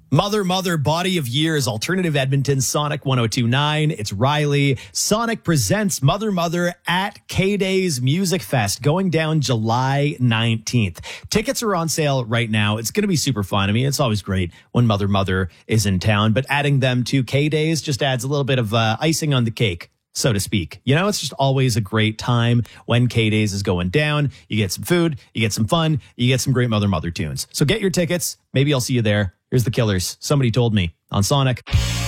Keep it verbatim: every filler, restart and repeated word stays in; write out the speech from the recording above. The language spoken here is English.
Mother, Mother, Body of Years, Alternative Edmonton, Sonic one oh two point nine. It's Riley. Sonic presents Mother, Mother at K-Days Music Fest going down July nineteenth. Tickets are on sale right now. It's going to be super fun. I mean, it's always great when Mother, Mother is in town, but adding them to K-Days just adds a little bit of uh, icing on the cake, so to speak. You know, it's just always a great time when K-Days is going down. You get some food, you get some fun, you get some great Mother, Mother tunes. So get your tickets. Maybe I'll see you there. Here's the Killers. Somebody told me on Sonic.